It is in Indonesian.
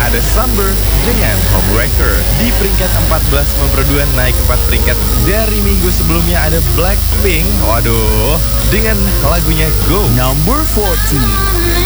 ada Summer dengan Homewrecker. Di peringkat 14 memperduan naik 4 peringkat dari minggu sebelumnya ada Blackpink. Waduh, dengan lagunya Go. Number 14.